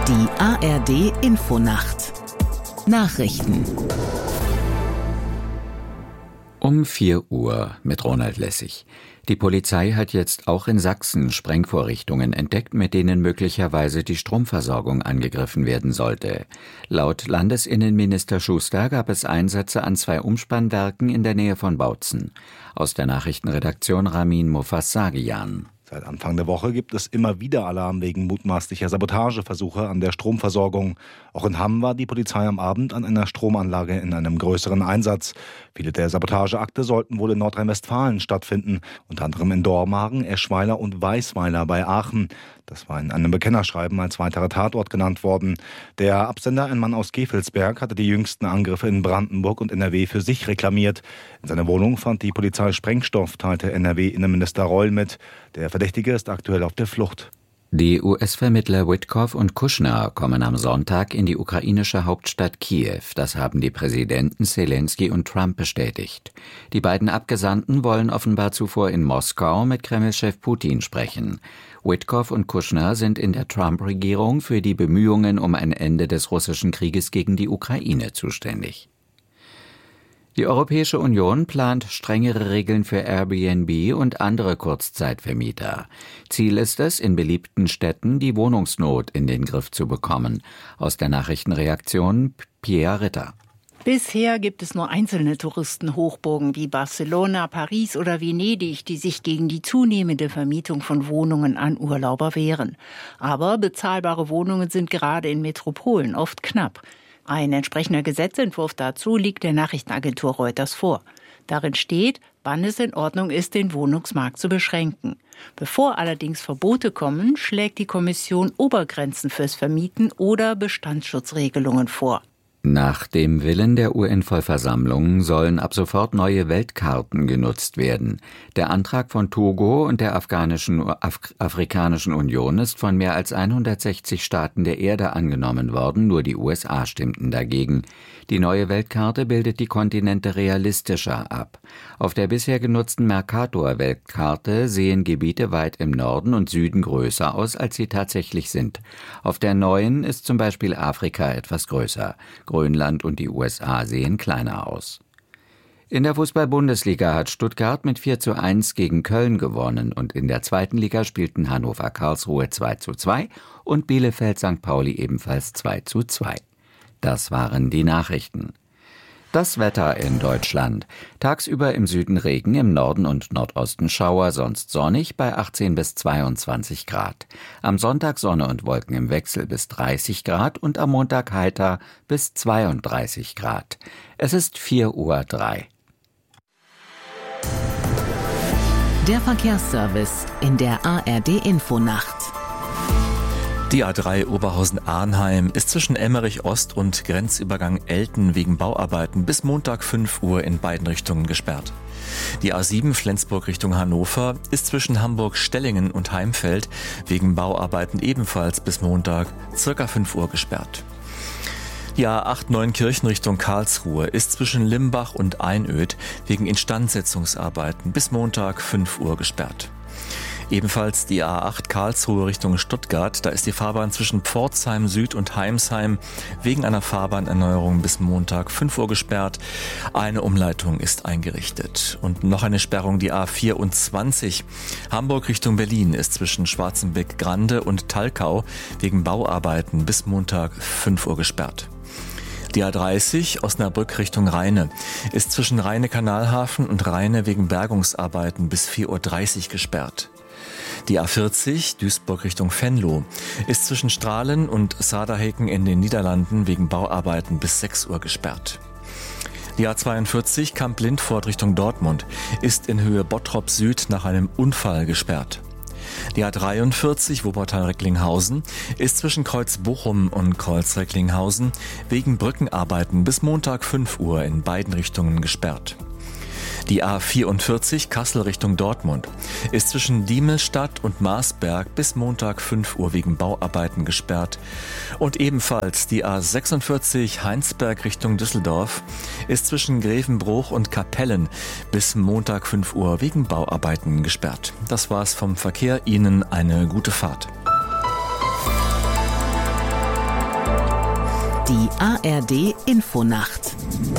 Die ARD Infonacht Nachrichten Um 4 Uhr mit Ronald Lessig. Die Polizei hat jetzt auch in Sachsen Sprengvorrichtungen entdeckt, mit denen möglicherweise die Stromversorgung angegriffen werden sollte. Laut Landesinnenminister Schuster gab es Einsätze an 2 Umspannwerken in der Nähe von Bautzen. Aus der Nachrichtenredaktion Ramin Mofassagian. Seit Anfang der Woche gibt es immer wieder Alarm wegen mutmaßlicher Sabotageversuche an der Stromversorgung. Auch in Hamm war die Polizei am Abend an einer Stromanlage in einem größeren Einsatz. Viele der Sabotageakte sollten wohl in Nordrhein-Westfalen stattfinden, unter anderem in Dormagen, Eschweiler und Weisweiler bei Aachen. Das war in einem Bekennerschreiben als weiterer Tatort genannt worden. Der Absender, ein Mann aus Gevelsberg, hatte die jüngsten Angriffe in Brandenburg und NRW für sich reklamiert. In seiner Wohnung fand die Polizei Sprengstoff, teilte NRW-Innenminister Reul mit. Der Verdächtige ist aktuell auf der Flucht. Die US-Vermittler Witkoff und Kushner kommen am Sonntag in die ukrainische Hauptstadt Kiew. Das haben die Präsidenten Zelensky und Trump bestätigt. Die beiden Abgesandten wollen offenbar zuvor in Moskau mit Kreml-Chef Putin sprechen. Witkoff und Kushner sind in der Trump-Regierung für die Bemühungen um ein Ende des russischen Krieges gegen die Ukraine zuständig. Die Europäische Union plant strengere Regeln für Airbnb und andere Kurzzeitvermieter. Ziel ist es, in beliebten Städten die Wohnungsnot in den Griff zu bekommen. Aus der Nachrichtenredaktion Pia Ritter. Bisher gibt es nur einzelne Touristenhochburgen wie Barcelona, Paris oder Venedig, die sich gegen die zunehmende Vermietung von Wohnungen an Urlauber wehren. Aber bezahlbare Wohnungen sind gerade in Metropolen oft knapp. Ein entsprechender Gesetzentwurf dazu liegt der Nachrichtenagentur Reuters vor. Darin steht, wann es in Ordnung ist, den Wohnungsmarkt zu beschränken. Bevor allerdings Verbote kommen, schlägt die Kommission Obergrenzen fürs Vermieten oder Bestandsschutzregelungen vor. Nach dem Willen der UN-Vollversammlung sollen ab sofort neue Weltkarten genutzt werden. Der Antrag von Togo und der Afrikanischen Union ist von mehr als 160 Staaten der Erde angenommen worden, nur die USA stimmten dagegen. Die neue Weltkarte bildet die Kontinente realistischer ab. Auf der bisher genutzten Mercator-Weltkarte sehen Gebiete weit im Norden und Süden größer aus, als sie tatsächlich sind. Auf der neuen ist zum Beispiel Afrika etwas größer. Grönland und die USA sehen kleiner aus. In der Fußball-Bundesliga hat Stuttgart mit 4:1 gegen Köln gewonnen und in der 2. Liga spielten Hannover-Karlsruhe 2:2 und Bielefeld-St. Pauli ebenfalls 2:2. Das waren die Nachrichten. Das Wetter in Deutschland. Tagsüber im Süden Regen, im Norden und Nordosten Schauer, sonst sonnig bei 18 bis 22 Grad. Am Sonntag Sonne und Wolken im Wechsel bis 30 Grad und am Montag heiter bis 32 Grad. Es ist 4:03 Uhr. Der Verkehrsservice in der ARD Infonacht. Die A3 Oberhausen-Arnheim ist zwischen Emmerich Ost und Grenzübergang Elten wegen Bauarbeiten bis Montag 5 Uhr in beiden Richtungen gesperrt. Die A7 Flensburg Richtung Hannover ist zwischen Hamburg-Stellingen und Heimfeld wegen Bauarbeiten ebenfalls bis Montag ca. 5 Uhr gesperrt. Die A8 Neunkirchen Richtung Karlsruhe ist zwischen Limbach und Einöd wegen Instandsetzungsarbeiten bis Montag 5 Uhr gesperrt. Ebenfalls die A8 Karlsruhe Richtung Stuttgart, da ist die Fahrbahn zwischen Pforzheim Süd und Heimsheim wegen einer Fahrbahnerneuerung bis Montag 5 Uhr gesperrt. Eine Umleitung ist eingerichtet. Und noch eine Sperrung, die A24 Hamburg Richtung Berlin ist zwischen Schwarzenbeck-Grande und Talkau wegen Bauarbeiten bis Montag 5 Uhr gesperrt. Die A30 Osnabrück Richtung Rheine ist zwischen Rheine-Kanalhafen und Rheine wegen Bergungsarbeiten bis 4:30 Uhr gesperrt. Die A40 Duisburg Richtung Venlo ist zwischen Strahlen und Saarbrücken in den Niederlanden wegen Bauarbeiten bis 6 Uhr gesperrt. Die A42 Kamp-Lindfort Richtung Dortmund ist in Höhe Bottrop Süd nach einem Unfall gesperrt. Die A43 Wuppertal-Recklinghausen ist zwischen Kreuz Bochum und Kreuz Recklinghausen wegen Brückenarbeiten bis Montag 5 Uhr in beiden Richtungen gesperrt. Die A44 Kassel Richtung Dortmund ist zwischen Diemelstadt und Marsberg bis Montag 5 Uhr wegen Bauarbeiten gesperrt. Und ebenfalls die A46 Heinsberg Richtung Düsseldorf ist zwischen Grevenbruch und Kapellen bis Montag 5 Uhr wegen Bauarbeiten gesperrt. Das war's vom Verkehr. Ihnen eine gute Fahrt. Die ARD Infonacht.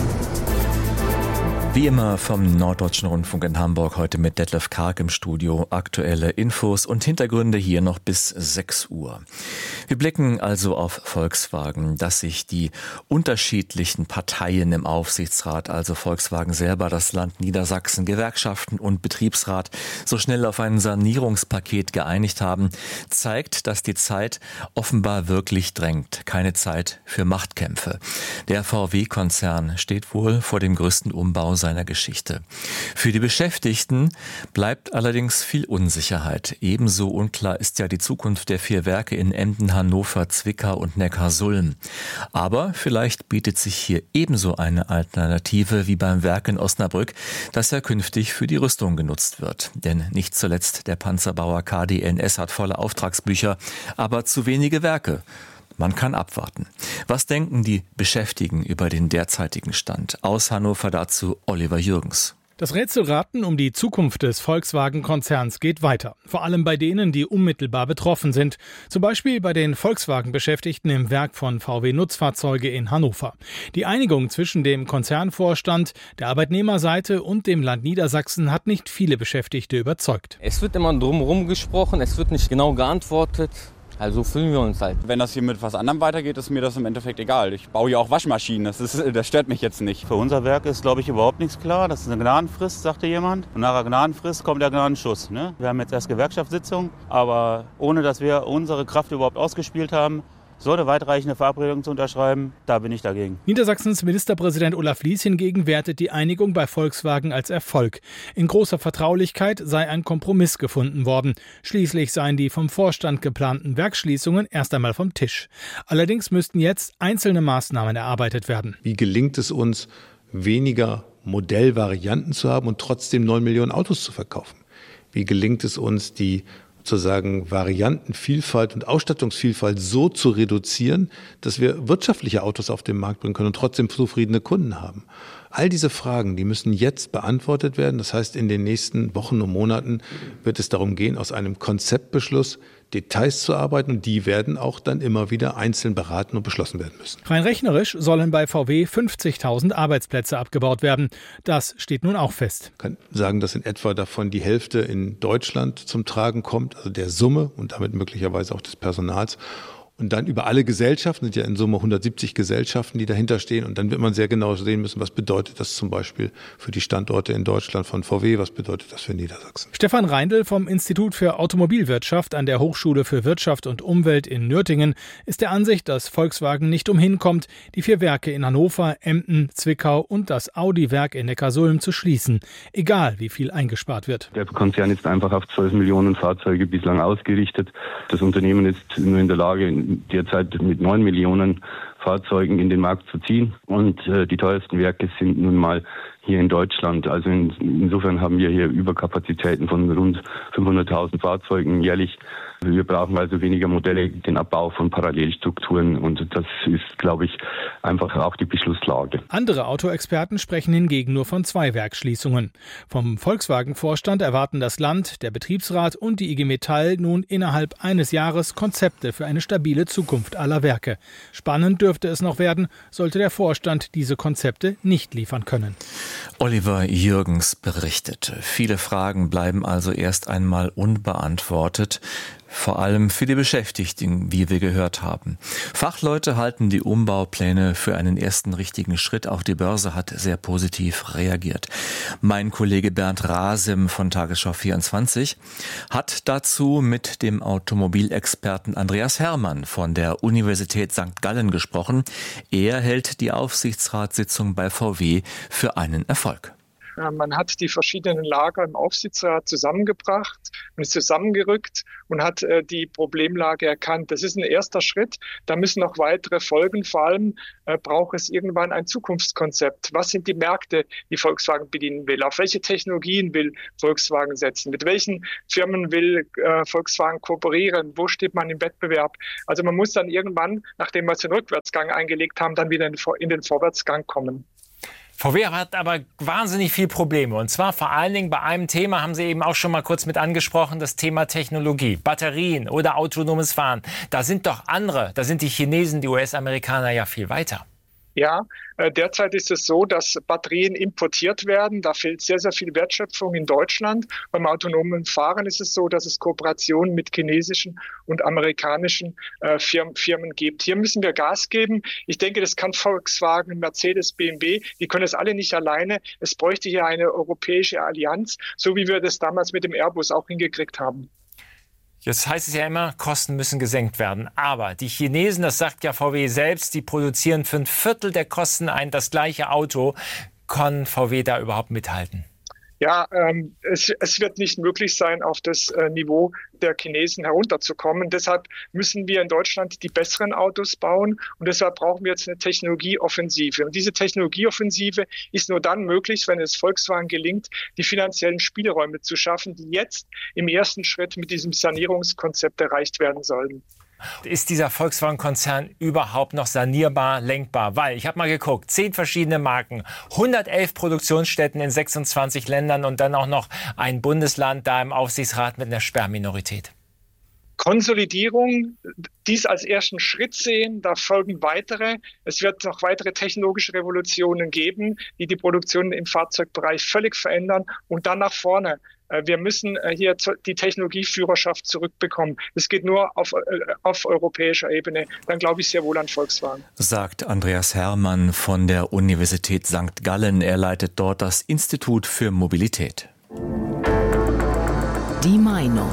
Wie immer vom Norddeutschen Rundfunk in Hamburg, heute mit Detlef Karg im Studio. Aktuelle Infos und Hintergründe hier noch bis 6 Uhr. Wir blicken also auf Volkswagen, dass sich die unterschiedlichen Parteien im Aufsichtsrat, also Volkswagen selber, das Land Niedersachsen, Gewerkschaften und Betriebsrat, so schnell auf ein Sanierungspaket geeinigt haben, zeigt, dass die Zeit offenbar wirklich drängt. Keine Zeit für Machtkämpfe. Der VW-Konzern steht wohl vor dem größten Umbau seiner Geschichte. Für die Beschäftigten bleibt allerdings viel Unsicherheit. Ebenso unklar ist ja die Zukunft der 4 Werke in Emden, Hannover, Zwickau und Neckarsulm. Aber vielleicht bietet sich hier ebenso eine Alternative wie beim Werk in Osnabrück, das ja künftig für die Rüstung genutzt wird. Denn nicht zuletzt der Panzerbauer KDNS hat volle Auftragsbücher, aber zu wenige Werke. Man kann abwarten. Was denken die Beschäftigten über den derzeitigen Stand? Aus Hannover dazu Oliver Jürgens. Das Rätselraten um die Zukunft des Volkswagen-Konzerns geht weiter. Vor allem bei denen, die unmittelbar betroffen sind. Zum Beispiel bei den Volkswagen-Beschäftigten im Werk von VW Nutzfahrzeuge in Hannover. Die Einigung zwischen dem Konzernvorstand, der Arbeitnehmerseite und dem Land Niedersachsen hat nicht viele Beschäftigte überzeugt. Es wird immer drumherum gesprochen, es wird nicht genau geantwortet. Also fühlen wir uns halt. Wenn das hier mit was anderem weitergeht, ist mir das im Endeffekt egal. Ich baue ja auch Waschmaschinen, das stört mich jetzt nicht. Für unser Werk ist, glaube ich, überhaupt nichts klar. Das ist eine Gnadenfrist, sagte jemand. Und nach der Gnadenfrist kommt der Gnadenschuss. Ne? Wir haben jetzt erst Gewerkschaftssitzung, aber ohne dass wir unsere Kraft überhaupt ausgespielt haben, so eine weitreichende Verabredung zu unterschreiben, da bin ich dagegen. Niedersachsens Ministerpräsident Olaf Lies hingegen wertet die Einigung bei Volkswagen als Erfolg. In großer Vertraulichkeit sei ein Kompromiss gefunden worden. Schließlich seien die vom Vorstand geplanten Werksschließungen erst einmal vom Tisch. Allerdings müssten jetzt einzelne Maßnahmen erarbeitet werden. Wie gelingt es uns, weniger Modellvarianten zu haben und trotzdem 9 Millionen Autos zu verkaufen? Wie gelingt es uns, die sozusagen Variantenvielfalt und Ausstattungsvielfalt so zu reduzieren, dass wir wirtschaftliche Autos auf den Markt bringen können und trotzdem zufriedene Kunden haben. All diese Fragen, die müssen jetzt beantwortet werden. Das heißt, in den nächsten Wochen und Monaten wird es darum gehen, aus einem Konzeptbeschluss Details zu arbeiten, und die werden auch dann immer wieder einzeln beraten und beschlossen werden müssen. Rein rechnerisch sollen bei VW 50.000 Arbeitsplätze abgebaut werden. Das steht nun auch fest. Ich kann sagen, dass in etwa davon die Hälfte in Deutschland zum Tragen kommt, also der Summe und damit möglicherweise auch des Personals. Und dann über alle Gesellschaften, sind ja in Summe 170 Gesellschaften, die dahinter stehen. Und dann wird man sehr genau sehen müssen, was bedeutet das zum Beispiel für die Standorte in Deutschland von VW, was bedeutet das für Niedersachsen. Stefan Reindl vom Institut für Automobilwirtschaft an der Hochschule für Wirtschaft und Umwelt in Nürtingen ist der Ansicht, dass Volkswagen nicht umhin kommt, die 4 Werke in Hannover, Emden, Zwickau und das Audi-Werk in Neckarsulm zu schließen, egal wie viel eingespart wird. Der Konzern ist einfach auf 12 Millionen Fahrzeuge bislang ausgerichtet. Das Unternehmen ist nur in der Lage, derzeit mit 9 Millionen Fahrzeugen in den Markt zu ziehen. Und die teuersten Werke sind nun mal hier in Deutschland. Also insofern haben wir hier Überkapazitäten von rund 500.000 Fahrzeugen jährlich. Wir brauchen also weniger Modelle, den Abbau von Parallelstrukturen, und das ist, glaube ich, einfach auch die Beschlusslage. Andere Autoexperten sprechen hingegen nur von 2 Werksschließungen. Vom Volkswagen-Vorstand erwarten das Land, der Betriebsrat und die IG Metall nun innerhalb eines Jahres Konzepte für eine stabile Zukunft aller Werke. Spannend dürfte es noch werden, sollte der Vorstand diese Konzepte nicht liefern können. Oliver Jürgens berichtete. Viele Fragen bleiben also erst einmal unbeantwortet. Vor allem für die Beschäftigten, wie wir gehört haben. Fachleute halten die Umbaupläne für einen ersten richtigen Schritt. Auch die Börse hat sehr positiv reagiert. Mein Kollege Bernd Rasem von Tagesschau 24 hat dazu mit dem Automobilexperten Andreas Herrmann von der Universität St. Gallen gesprochen. Er hält die Aufsichtsratssitzung bei VW für einen Erfolg. Man hat die verschiedenen Lager im Aufsichtsrat zusammengebracht und ist zusammengerückt und hat die Problemlage erkannt. Das ist ein erster Schritt. Da müssen noch weitere folgen. Vor allem braucht es irgendwann ein Zukunftskonzept. Was sind die Märkte, die Volkswagen bedienen will? Auf welche Technologien will Volkswagen setzen? Mit welchen Firmen will Volkswagen kooperieren? Wo steht man im Wettbewerb? Also man muss dann irgendwann, nachdem wir den Rückwärtsgang eingelegt haben, dann wieder in den Vorwärtsgang kommen. VW hat aber wahnsinnig viele Probleme. Und zwar vor allen Dingen bei einem Thema, haben Sie eben auch schon mal kurz mit angesprochen, das Thema Technologie, Batterien oder autonomes Fahren. Da sind die Chinesen, die US-Amerikaner ja viel weiter. Ja, derzeit ist es so, dass Batterien importiert werden. Da fehlt sehr, sehr viel Wertschöpfung in Deutschland. Beim autonomen Fahren ist es so, dass es Kooperationen mit chinesischen und amerikanischen Firmen gibt. Hier müssen wir Gas geben. Ich denke, das kann Volkswagen, Mercedes, BMW, die können es alle nicht alleine. Es bräuchte hier eine europäische Allianz, so wie wir das damals mit dem Airbus auch hingekriegt haben. Jetzt heißt es ja immer, Kosten müssen gesenkt werden. Aber die Chinesen, das sagt ja VW selbst, die produzieren für 1/4 der Kosten das gleiche Auto. Kann VW da überhaupt mithalten? Ja, es wird nicht möglich sein, auf das Niveau der Chinesen herunterzukommen. Deshalb müssen wir in Deutschland die besseren Autos bauen und deshalb brauchen wir jetzt eine Technologieoffensive. Und diese Technologieoffensive ist nur dann möglich, wenn es Volkswagen gelingt, die finanziellen Spielräume zu schaffen, die jetzt im ersten Schritt mit diesem Sanierungskonzept erreicht werden sollen. Ist dieser Volkswagen-Konzern überhaupt noch sanierbar, lenkbar? Weil, ich habe mal geguckt, 10 verschiedene Marken, 111 Produktionsstätten in 26 Ländern und dann auch noch ein Bundesland da im Aufsichtsrat mit einer Sperrminorität. Konsolidierung, dies als ersten Schritt sehen, da folgen weitere. Es wird noch weitere technologische Revolutionen geben, die die Produktion im Fahrzeugbereich völlig verändern und dann nach vorne. Wir müssen hier die Technologieführerschaft zurückbekommen. Es geht nur auf europäischer Ebene. Dann glaube ich sehr wohl an Volkswagen. Sagt Andreas Herrmann von der Universität St. Gallen. Er leitet dort das Institut für Mobilität. Die Meinung.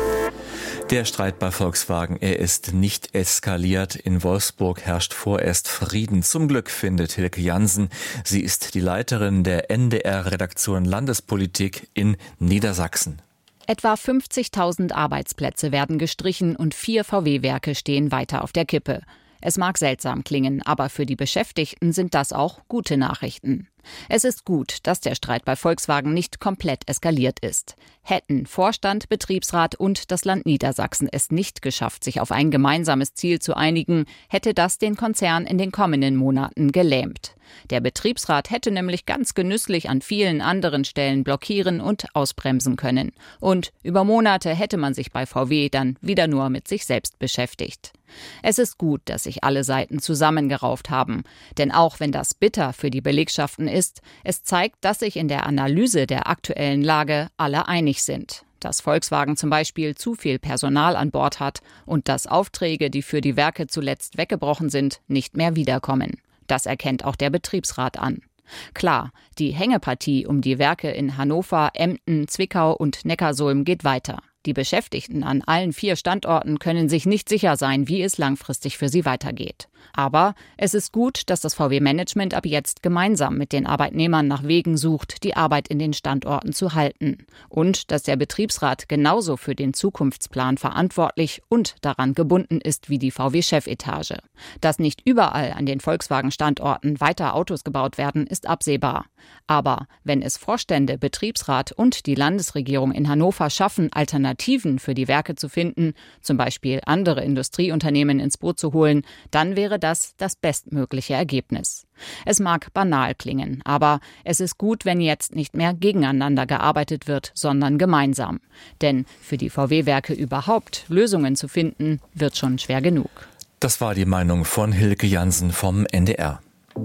Der Streit bei Volkswagen, er ist nicht eskaliert. In Wolfsburg herrscht vorerst Frieden. Zum Glück, findet Hilke Jansen. Sie ist die Leiterin der NDR-Redaktion Landespolitik in Niedersachsen. Etwa 50.000 Arbeitsplätze werden gestrichen und 4 VW-Werke stehen weiter auf der Kippe. Es mag seltsam klingen, aber für die Beschäftigten sind das auch gute Nachrichten. Es ist gut, dass der Streit bei Volkswagen nicht komplett eskaliert ist. Hätten Vorstand, Betriebsrat und das Land Niedersachsen es nicht geschafft, sich auf ein gemeinsames Ziel zu einigen, hätte das den Konzern in den kommenden Monaten gelähmt. Der Betriebsrat hätte nämlich ganz genüsslich an vielen anderen Stellen blockieren und ausbremsen können. Und über Monate hätte man sich bei VW dann wieder nur mit sich selbst beschäftigt. Es ist gut, dass sich alle Seiten zusammengerauft haben. Denn auch wenn das bitter für die Belegschaften ist, es zeigt, dass sich in der Analyse der aktuellen Lage alle einig sind. Dass Volkswagen zum Beispiel zu viel Personal an Bord hat und dass Aufträge, die für die Werke zuletzt weggebrochen sind, nicht mehr wiederkommen. Das erkennt auch der Betriebsrat an. Klar, die Hängepartie um die Werke in Hannover, Emden, Zwickau und Neckarsulm geht weiter. Die Beschäftigten an allen 4 Standorten können sich nicht sicher sein, wie es langfristig für sie weitergeht. Aber es ist gut, dass das VW-Management ab jetzt gemeinsam mit den Arbeitnehmern nach Wegen sucht, die Arbeit in den Standorten zu halten. Und dass der Betriebsrat genauso für den Zukunftsplan verantwortlich und daran gebunden ist wie die VW-Chefetage. Dass nicht überall an den Volkswagen-Standorten weiter Autos gebaut werden, ist absehbar. Aber wenn es Vorstände, Betriebsrat und die Landesregierung in Hannover schaffen, Alternativen für die Werke zu finden, zum Beispiel andere Industrieunternehmen ins Boot zu holen, dann wäre das bestmögliche Ergebnis. Es mag banal klingen, aber es ist gut, wenn jetzt nicht mehr gegeneinander gearbeitet wird, sondern gemeinsam. Denn für die VW-Werke überhaupt Lösungen zu finden, wird schon schwer genug. Das war die Meinung von Hilke Jansen vom NDR.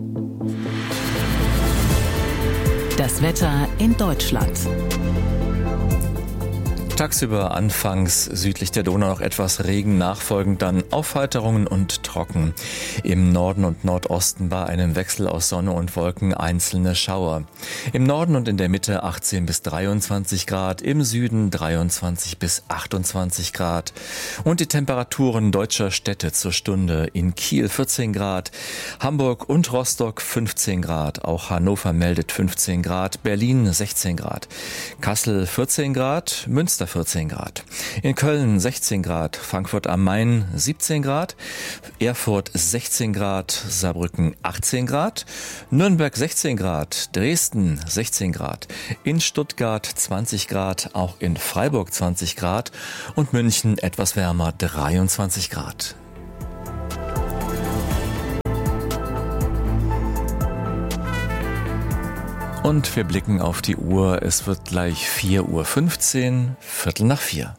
Das Wetter in Deutschland. Tagsüber anfangs südlich der Donau noch etwas Regen, nachfolgend dann Aufheiterungen und trocken. Im Norden und Nordosten bei einem Wechsel aus Sonne und Wolken einzelne Schauer. Im Norden und in der Mitte 18 bis 23 Grad, im Süden 23 bis 28 Grad. Und die Temperaturen deutscher Städte zur Stunde: in Kiel 14 Grad, Hamburg und Rostock 15 Grad, auch Hannover meldet 15 Grad, Berlin 16 Grad, Kassel 14 Grad, Münster 14 Grad. In Köln 16 Grad, Frankfurt am Main 17 Grad, Erfurt 16 Grad, Saarbrücken 18 Grad, Nürnberg 16 Grad, Dresden 16 Grad, in Stuttgart 20 Grad, auch in Freiburg 20 Grad und München etwas wärmer 23 Grad. Und wir blicken auf die Uhr. Es wird gleich 4:15 Uhr, 4:15.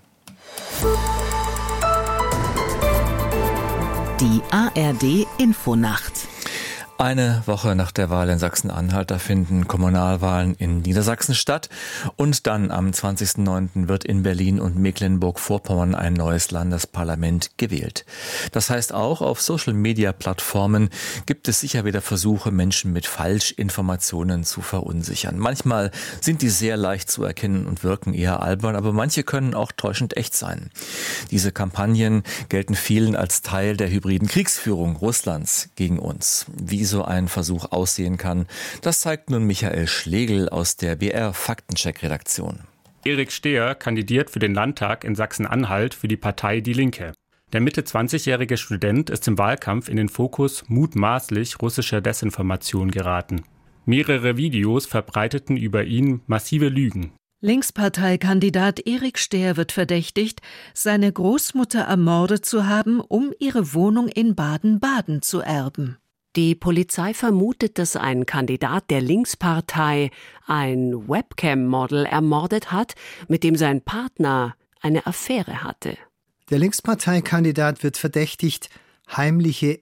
Die ARD Infonacht. Eine Woche nach der Wahl in Sachsen-Anhalt, da finden Kommunalwahlen in Niedersachsen statt. Und dann am 20.09. wird in Berlin und Mecklenburg-Vorpommern ein neues Landesparlament gewählt. Das heißt, auch auf Social-Media-Plattformen gibt es sicher wieder Versuche, Menschen mit Falschinformationen zu verunsichern. Manchmal sind die sehr leicht zu erkennen und wirken eher albern, aber manche können auch täuschend echt sein. Diese Kampagnen gelten vielen als Teil der hybriden Kriegsführung Russlands gegen uns. Wie so ein Versuch aussehen kann, das zeigt nun Michael Schlegel aus der BR Faktencheck-Redaktion. Erik Steher kandidiert für den Landtag in Sachsen-Anhalt für die Partei Die Linke. Der Mitte-20-jährige Student ist im Wahlkampf in den Fokus mutmaßlich russischer Desinformation geraten. Mehrere Videos verbreiteten über ihn massive Lügen. Linksparteikandidat Erik Steher wird verdächtigt, seine Großmutter ermordet zu haben, um ihre Wohnung in Baden-Baden zu erben. Die Polizei vermutet, dass ein Kandidat der Linkspartei ein Webcam-Model ermordet hat, mit dem sein Partner eine Affäre hatte. Der Linksparteikandidat wird verdächtigt, heimliche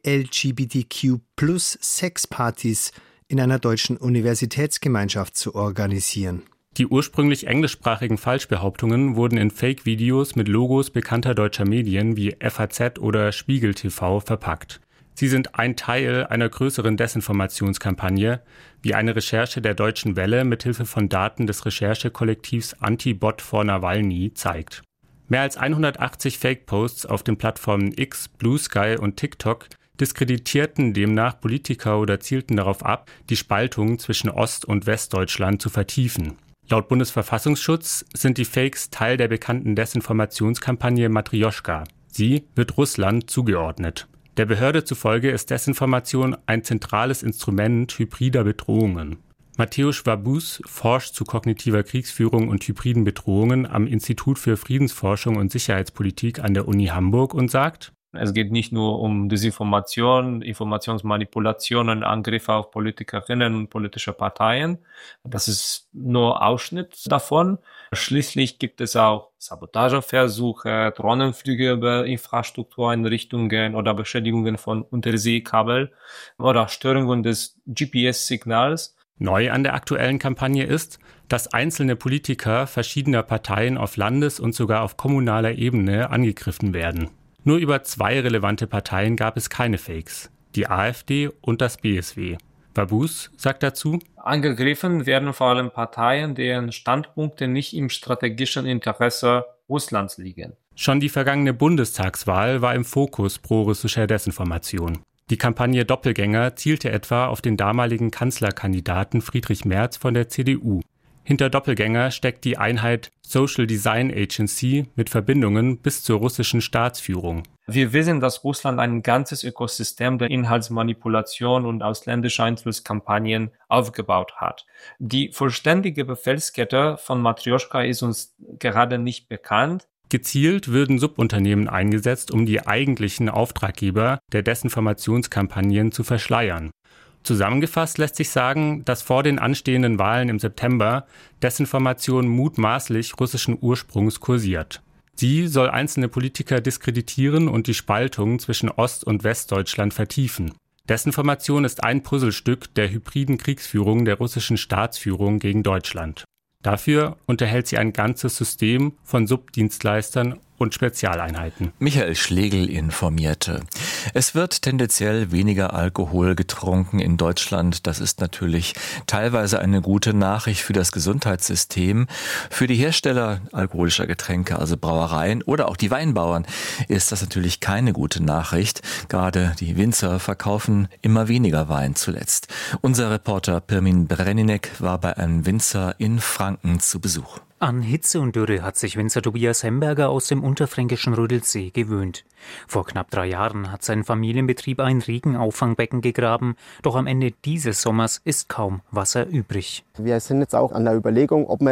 LGBTQ+-Sexpartys in einer deutschen Universitätsgemeinschaft zu organisieren. Die ursprünglich englischsprachigen Falschbehauptungen wurden in Fake-Videos mit Logos bekannter deutscher Medien wie FAZ oder Spiegel TV verpackt. Sie sind ein Teil einer größeren Desinformationskampagne, wie eine Recherche der Deutschen Welle mithilfe von Daten des Recherchekollektivs Anti-Bot for Nawalny zeigt. Mehr als 180 Fake-Posts auf den Plattformen X, Blue Sky und TikTok diskreditierten demnach Politiker oder zielten darauf ab, die Spaltung zwischen Ost- und Westdeutschland zu vertiefen. Laut Bundesverfassungsschutz sind die Fakes Teil der bekannten Desinformationskampagne Matrioschka. Sie wird Russland zugeordnet. Der Behörde zufolge ist Desinformation ein zentrales Instrument hybrider Bedrohungen. Matthäus Schwabus forscht zu kognitiver Kriegsführung und hybriden Bedrohungen am Institut für Friedensforschung und Sicherheitspolitik an der Uni Hamburg und sagt: Es geht nicht nur um Desinformation, Informationsmanipulationen, Angriffe auf Politikerinnen und politische Parteien. Das ist nur Ausschnitt davon. Schließlich gibt es auch Sabotageversuche, Drohnenflüge über Infrastruktureinrichtungen oder Beschädigungen von Unterseekabel oder Störungen des GPS-Signals. Neu an der aktuellen Kampagne ist, dass einzelne Politiker verschiedener Parteien auf Landes- und sogar auf kommunaler Ebene angegriffen werden. Nur über 2 relevante Parteien gab es keine Fakes, die AfD und das BSW. Babus sagt dazu: Angegriffen werden vor allem Parteien, deren Standpunkte nicht im strategischen Interesse Russlands liegen. Schon die vergangene Bundestagswahl war im Fokus prorussischer Desinformation. Die Kampagne Doppelgänger zielte etwa auf den damaligen Kanzlerkandidaten Friedrich Merz von der CDU. Hinter Doppelgänger steckt die Einheit Social Design Agency mit Verbindungen bis zur russischen Staatsführung. Wir wissen, dass Russland ein ganzes Ökosystem der Inhaltsmanipulation und ausländischer Einflusskampagnen aufgebaut hat. Die vollständige Befehlskette von Matrioschka ist uns gerade nicht bekannt. Gezielt würden Subunternehmen eingesetzt, um die eigentlichen Auftraggeber der Desinformationskampagnen zu verschleiern. Zusammengefasst lässt sich sagen, dass vor den anstehenden Wahlen im September Desinformation mutmaßlich russischen Ursprungs kursiert. Sie soll einzelne Politiker diskreditieren und die Spaltung zwischen Ost- und Westdeutschland vertiefen. Desinformation ist ein Puzzlestück der hybriden Kriegsführung der russischen Staatsführung gegen Deutschland. Dafür unterhält sie ein ganzes System von Subdienstleistern und Spezialeinheiten. Michael Schlegel informierte. Es wird tendenziell weniger Alkohol getrunken in Deutschland. Das ist natürlich teilweise eine gute Nachricht für das Gesundheitssystem. Für die Hersteller alkoholischer Getränke, also Brauereien oder auch die Weinbauern, ist das natürlich keine gute Nachricht. Gerade die Winzer verkaufen immer weniger Wein zuletzt. Unser Reporter Pirmin Brenninek war bei einem Winzer in Franken zu Besuch. An Hitze und Dürre hat sich Winzer Tobias Hemberger aus dem unterfränkischen Rödelsee gewöhnt. Vor knapp 3 Jahren hat sein Familienbetrieb ein Regenauffangbecken gegraben, doch am Ende dieses Sommers ist kaum Wasser übrig. Wir sind jetzt auch an der Überlegung, ob wir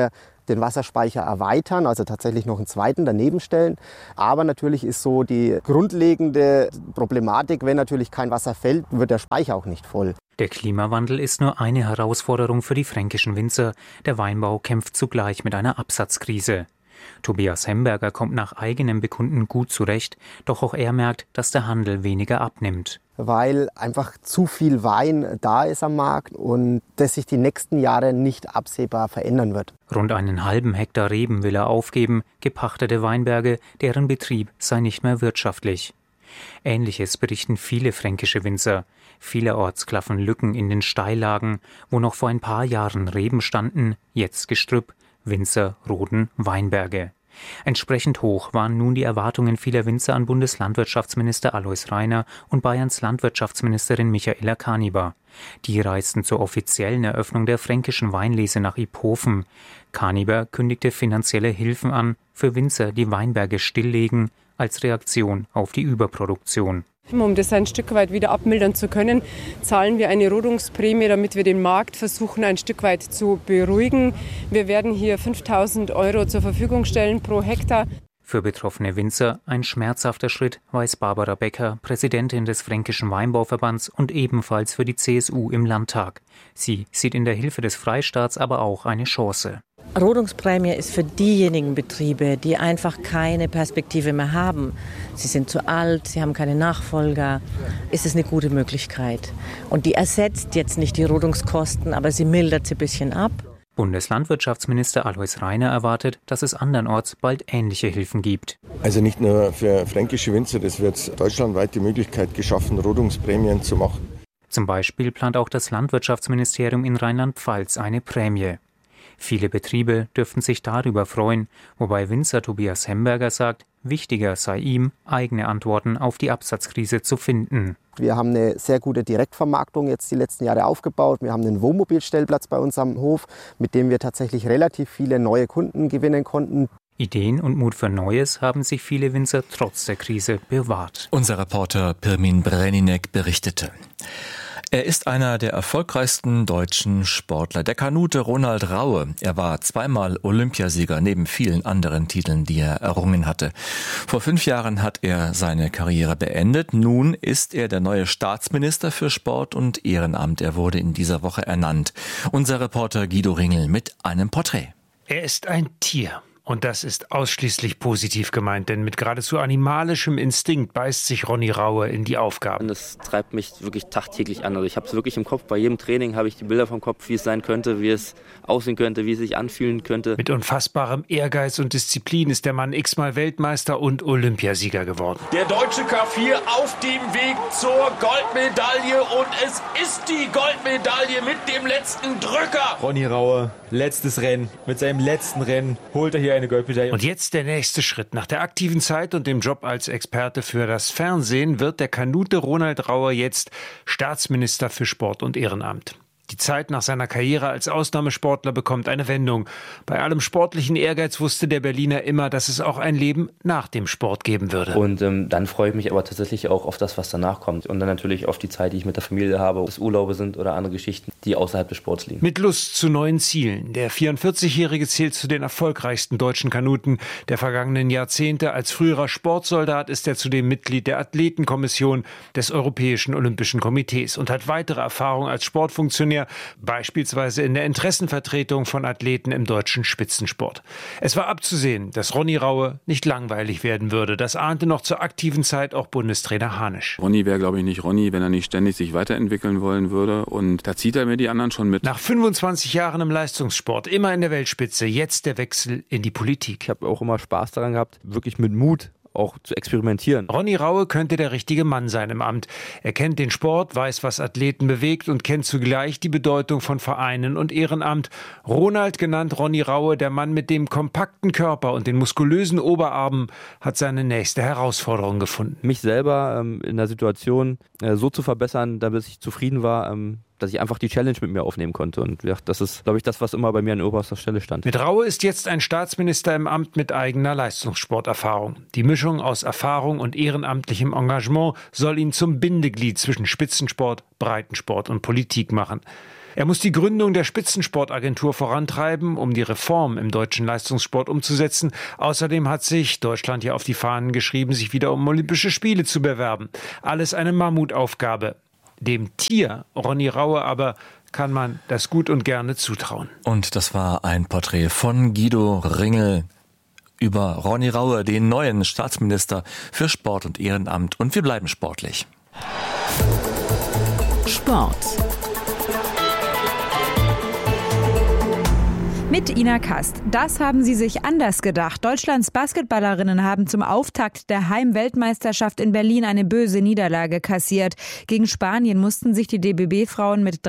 den Wasserspeicher erweitern, also tatsächlich noch einen zweiten daneben stellen. Aber natürlich ist so die grundlegende Problematik, wenn natürlich kein Wasser fällt, wird der Speicher auch nicht voll. Der Klimawandel ist nur eine Herausforderung für die fränkischen Winzer. Der Weinbau kämpft zugleich mit einer Absatzkrise. Tobias Hemberger kommt nach eigenem Bekunden gut zurecht, doch auch er merkt, dass der Handel weniger abnimmt. Weil einfach zu viel Wein da ist am Markt und das sich die nächsten Jahre nicht absehbar verändern wird. Rund einen halben Hektar Reben will er aufgeben, gepachtete Weinberge, deren Betrieb sei nicht mehr wirtschaftlich. Ähnliches berichten viele fränkische Winzer. Vielerorts klaffen Lücken in den Steillagen, wo noch vor ein paar Jahren Reben standen, jetzt Gestrüpp. Winzer roden Weinberge. Entsprechend hoch waren nun die Erwartungen vieler Winzer an Bundeslandwirtschaftsminister Alois Rainer und Bayerns Landwirtschaftsministerin Michaela Kaniber. Die reisten zur offiziellen Eröffnung der fränkischen Weinlese nach Iphofen. Kaniber kündigte finanzielle Hilfen an für Winzer, die Weinberge stilllegen, als Reaktion auf die Überproduktion. Um das ein Stück weit wieder abmildern zu können, zahlen wir eine Rodungsprämie, damit wir den Markt versuchen, ein Stück weit zu beruhigen. Wir werden hier 5.000 € zur Verfügung stellen pro Hektar. Für betroffene Winzer ein schmerzhafter Schritt, weiß Barbara Becker, Präsidentin des Fränkischen Weinbauverbands und ebenfalls für die CSU im Landtag. Sie sieht in der Hilfe des Freistaats aber auch eine Chance. Rodungsprämie ist für diejenigen Betriebe, die einfach keine Perspektive mehr haben. Sie sind zu alt, sie haben keine Nachfolger. Ist es eine gute Möglichkeit. Und die ersetzt jetzt nicht die Rodungskosten, aber sie mildert sie ein bisschen ab. Bundeslandwirtschaftsminister Alois Rainer erwartet, dass es andernorts bald ähnliche Hilfen gibt. Also nicht nur für fränkische Winzer, es wird deutschlandweit die Möglichkeit geschaffen, Rodungsprämien zu machen. Zum Beispiel plant auch das Landwirtschaftsministerium in Rheinland-Pfalz eine Prämie. Viele Betriebe dürften sich darüber freuen, wobei Winzer Tobias Hemberger sagt, wichtiger sei ihm, eigene Antworten auf die Absatzkrise zu finden. Wir haben eine sehr gute Direktvermarktung jetzt die letzten Jahre aufgebaut. Wir haben einen Wohnmobilstellplatz bei uns am Hof, mit dem wir tatsächlich relativ viele neue Kunden gewinnen konnten. Ideen und Mut für Neues haben sich viele Winzer trotz der Krise bewahrt. Unser Reporter Pirmin Breninek berichtete. Er ist einer der erfolgreichsten deutschen Sportler, der Kanute Ronald Raue. Er war zweimal Olympiasieger, neben vielen anderen Titeln, die er errungen hatte. Vor 5 Jahren hat er seine Karriere beendet. Nun ist er der neue Staatsminister für Sport und Ehrenamt. Er wurde in dieser Woche ernannt. Unser Reporter Guido Ringel mit einem Porträt. Er ist ein Tier. Und das ist ausschließlich positiv gemeint, denn mit geradezu animalischem Instinkt beißt sich Ronny Raue in die Aufgaben. Das treibt mich wirklich tagtäglich an. Also ich habe es wirklich im Kopf. Bei jedem Training habe ich die Bilder vom Kopf, wie es sein könnte, wie es aussehen könnte, wie es sich anfühlen könnte. Mit unfassbarem Ehrgeiz und Disziplin ist der Mann x-mal Weltmeister und Olympiasieger geworden. Der deutsche K4 auf dem Weg zur Goldmedaille und es ist die Goldmedaille mit dem letzten Drücker. Ronny Raue, letztes Rennen. Mit seinem letzten Rennen holt er hier eine Goldmedaille. Und jetzt der nächste Schritt. Nach der aktiven Zeit und dem Job als Experte für das Fernsehen wird der Kanute Ronald Raue jetzt Staatsminister für Sport und Ehrenamt. Die Zeit nach seiner Karriere als Ausnahmesportler bekommt eine Wendung. Bei allem sportlichen Ehrgeiz wusste der Berliner immer, dass es auch ein Leben nach dem Sport geben würde. Und dann freue ich mich aber tatsächlich auch auf das, was danach kommt. Und dann natürlich auf die Zeit, die ich mit der Familie habe, ob es Urlaube sind oder andere Geschichten, die außerhalb des Sports liegen. Mit Lust zu neuen Zielen. Der 44-Jährige zählt zu den erfolgreichsten deutschen Kanuten der vergangenen Jahrzehnte. Als früherer Sportsoldat ist er zudem Mitglied der Athletenkommission des Europäischen Olympischen Komitees und hat weitere Erfahrung als Sportfunktionär, beispielsweise in der Interessenvertretung von Athleten im deutschen Spitzensport. Es war abzusehen, dass Ronny Raue nicht langweilig werden würde. Das ahnte noch zur aktiven Zeit auch Bundestrainer Hanisch. Ronny wäre, glaube ich, nicht Ronny, wenn er nicht ständig sich weiterentwickeln wollen würde. Und da zieht er mir die anderen schon mit. Nach 25 Jahren im Leistungssport, immer in der Weltspitze, jetzt der Wechsel in die Politik. Ich habe auch immer Spaß daran gehabt, wirklich mit Mut auch zu experimentieren. Ronny Raue könnte der richtige Mann sein im Amt. Er kennt den Sport, weiß, was Athleten bewegt und kennt zugleich die Bedeutung von Vereinen und Ehrenamt. Ronald, genannt Ronny Raue, der Mann mit dem kompakten Körper und den muskulösen Oberarmen, hat seine nächste Herausforderung gefunden. Mich selber in der Situation so zu verbessern, damit ich zufrieden war, dass ich einfach die Challenge mit mir aufnehmen konnte. Und ja, das ist, glaube ich, das, was immer bei mir an oberster Stelle stand. Mit Raue ist jetzt ein Staatsminister im Amt mit eigener Leistungssporterfahrung. Die Mischung aus Erfahrung und ehrenamtlichem Engagement soll ihn zum Bindeglied zwischen Spitzensport, Breitensport und Politik machen. Er muss die Gründung der Spitzensportagentur vorantreiben, um die Reform im deutschen Leistungssport umzusetzen. Außerdem hat sich Deutschland hier auf die Fahnen geschrieben, sich wieder um Olympische Spiele zu bewerben. Alles eine Mammutaufgabe. Dem Tier Ronny Raue aber kann man das gut und gerne zutrauen. Und das war ein Porträt von Guido Ringel über Ronny Raue, den neuen Staatsminister für Sport und Ehrenamt. Und wir bleiben sportlich. Sport. Mit Ina Kast. Das haben sie sich anders gedacht. Deutschlands Basketballerinnen haben zum Auftakt der Heim-Weltmeisterschaft in Berlin eine böse Niederlage kassiert. Gegen Spanien mussten sich die DBB-Frauen mit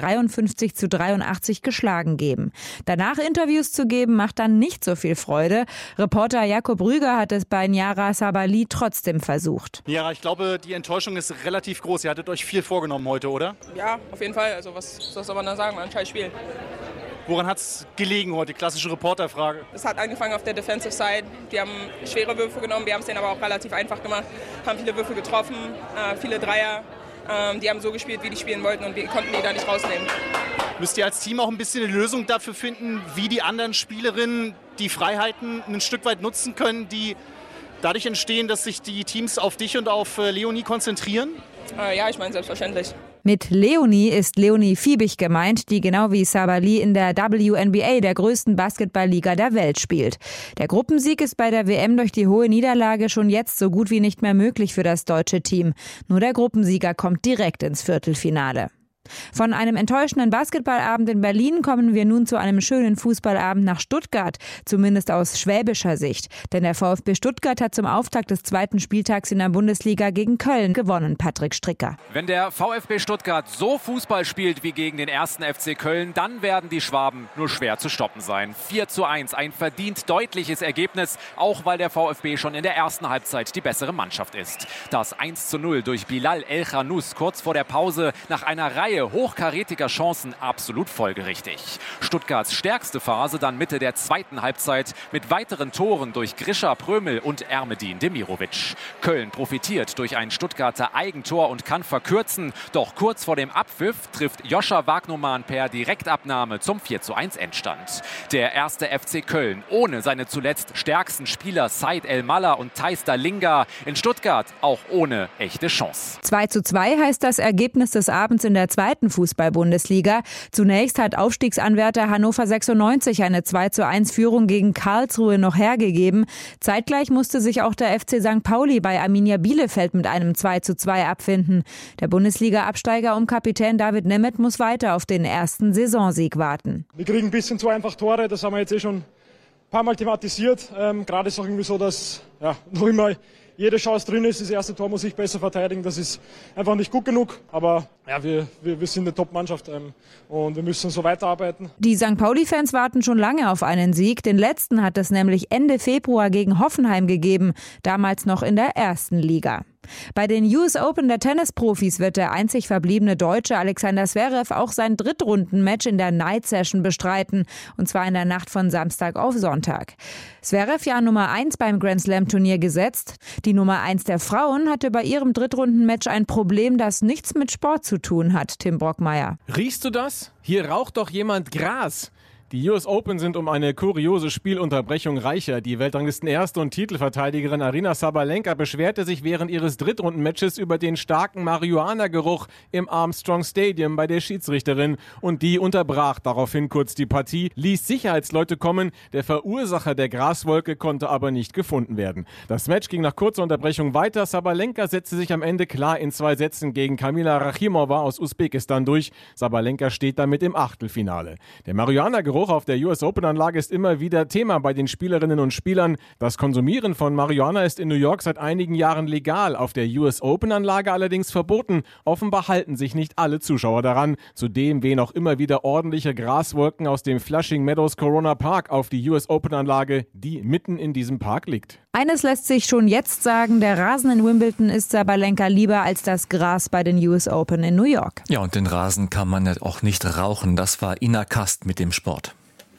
53-83 geschlagen geben. Danach Interviews zu geben, macht dann nicht so viel Freude. Reporter Jakob Rüger hat es bei Niara Sabali trotzdem versucht. Niara, ich glaube, die Enttäuschung ist relativ groß. Ihr hattet euch viel vorgenommen heute, oder? Ja, auf jeden Fall. Also was soll man da sagen? Ein scheiß Spiel. Woran hat es gelegen heute? Klassische Reporterfrage. Es hat angefangen auf der Defensive Side. Die haben schwere Würfe genommen, wir haben es denen aber auch relativ einfach gemacht. Haben viele Würfe getroffen, viele Dreier. Die haben so gespielt, wie die spielen wollten und wir konnten die da nicht rausnehmen. Müsst ihr als Team auch ein bisschen eine Lösung dafür finden, wie die anderen Spielerinnen die Freiheiten ein Stück weit nutzen können, die dadurch entstehen, dass sich die Teams auf dich und auf Leonie konzentrieren? Ja, ich meine selbstverständlich. Mit Leonie ist Leonie Fiebig gemeint, die genau wie Sabali in der WNBA, der größten Basketballliga der Welt, spielt. Der Gruppensieg ist bei der WM durch die hohe Niederlage schon jetzt so gut wie nicht mehr möglich für das deutsche Team. Nur der Gruppensieger kommt direkt ins Viertelfinale. Von einem enttäuschenden Basketballabend in Berlin kommen wir nun zu einem schönen Fußballabend nach Stuttgart, zumindest aus schwäbischer Sicht. Denn der VfB Stuttgart hat zum Auftakt des zweiten Spieltags in der Bundesliga gegen Köln gewonnen, Patrick Stricker. Wenn der VfB Stuttgart so Fußball spielt wie gegen den 1. FC Köln, dann werden die Schwaben nur schwer zu stoppen sein. 4:1, ein verdient deutliches Ergebnis, auch weil der VfB schon in der ersten Halbzeit die bessere Mannschaft ist. Das 1:0 durch Bilal El-Khanous kurz vor der Pause nach einer Reihe hochkarätiger Chancen absolut folgerichtig. Stuttgarts stärkste Phase dann Mitte der zweiten Halbzeit mit weiteren Toren durch Grisha Prömel und Ermedin Demirovic. Köln profitiert durch ein Stuttgarter Eigentor und kann verkürzen. Doch kurz vor dem Abpfiff trifft Joscha Wagnumann per Direktabnahme zum 4:1 Endstand. Der 1. FC Köln ohne seine zuletzt stärksten Spieler Said El-Malla und Thais Dalinga. In Stuttgart auch ohne echte Chance. 2:2 heißt das Ergebnis des Abends in der zweiten Fußball-Bundesliga. Zunächst hat Aufstiegsanwärter Hannover 96 eine 2:1 Führung gegen Karlsruhe noch hergegeben. Zeitgleich musste sich auch der FC St. Pauli bei Arminia Bielefeld mit einem 2:2 abfinden. Der Bundesliga-Absteiger um Kapitän David Nemeth muss weiter auf den ersten Saisonsieg warten. Wir kriegen ein bisschen zu einfach Tore, das haben wir jetzt schon ein paar Mal thematisiert. Gerade ist es auch irgendwie so, dass noch immer jede Chance drin ist. Das erste Tor muss ich besser verteidigen. Das ist einfach nicht gut genug. Aber wir sind eine Top-Mannschaft und wir müssen so weiterarbeiten. Die St. Pauli-Fans warten schon lange auf einen Sieg. Den letzten hat es nämlich Ende Februar gegen Hoffenheim gegeben. Damals noch in der ersten Liga. Bei den US Open der Tennisprofis wird der einzig verbliebene Deutsche Alexander Zverev auch sein Drittrundenmatch in der Night Session bestreiten. Und zwar in der Nacht von Samstag auf Sonntag. Zverev ja Nummer 1 beim Grand Slam Turnier gesetzt. Die Nummer 1 der Frauen hatte bei ihrem Drittrundenmatch ein Problem, das nichts mit Sport zu tun hat, Tim Brockmeier. Riechst du das? Hier raucht doch jemand Gras. Die US Open sind um eine kuriose Spielunterbrechung reicher. Die Weltranglisten-Erste und Titelverteidigerin Aryna Sabalenka beschwerte sich während ihres Drittrundenmatches über den starken Marihuana-Geruch im Armstrong Stadium bei der Schiedsrichterin. Und die unterbrach daraufhin kurz die Partie, ließ Sicherheitsleute kommen. Der Verursacher der Graswolke konnte aber nicht gefunden werden. Das Match ging nach kurzer Unterbrechung weiter. Sabalenka setzte sich am Ende klar in 2 Sätzen gegen Kamila Rachimova aus Usbekistan durch. Sabalenka steht damit im Achtelfinale. Der Marihuana-Geruch auf der US Open-Anlage ist immer wieder Thema bei den Spielerinnen und Spielern. Das Konsumieren von Marihuana ist in New York seit einigen Jahren legal, auf der US Open-Anlage allerdings verboten. Offenbar halten sich nicht alle Zuschauer daran. Zudem wehen auch immer wieder ordentliche Graswolken aus dem Flushing Meadows Corona Park auf die US Open-Anlage, die mitten in diesem Park liegt. Eines lässt sich schon jetzt sagen, der Rasen in Wimbledon ist Sabalenka lieber als das Gras bei den US Open in New York. Ja, und den Rasen kann man ja auch nicht rauchen. Das war Ina Kast mit dem Sport.